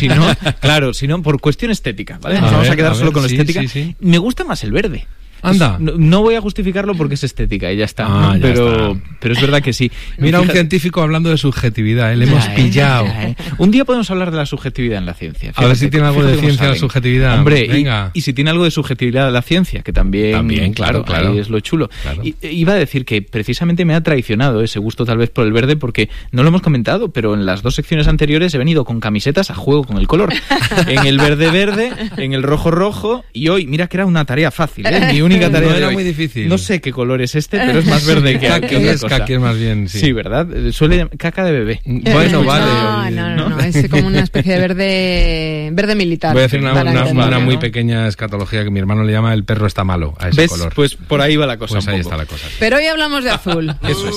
si no, por cuestión estética, ¿vale? Nos vamos a quedar solo con la estética. Sí. Me gusta más el verde. Anda. No voy a justificarlo porque es estética y ya está. Pero es verdad que sí. Mira, un científico hablando de subjetividad, le hemos pillado. Un día podemos hablar de la subjetividad en la ciencia. Fíjate, a ver si tiene algo de ciencia la subjetividad. Hombre, venga. Y si tiene algo de subjetividad la ciencia, que también claro. Ahí es lo chulo. Claro. Iba a decir que precisamente me ha traicionado ese gusto tal vez por el verde, porque no lo hemos comentado, pero en las 2 secciones anteriores he venido con camisetas a juego con el color. En el verde, en el rojo, y hoy, mira que era una tarea fácil, ¿eh? Mi única tarea no era muy difícil. No sé qué color es este, pero es más verde que otra cosa. Caqui es más bien, sí. Sí, ¿verdad? Suele caca de bebé. Bueno, vale. No, es como una especie de verde militar. Voy a decir una muy pequeña escatología que mi hermano le llama el perro está malo a ese color. Pues por ahí va la cosa. Pues ahí está la cosa. Pero hoy hablamos de azul. Eso es.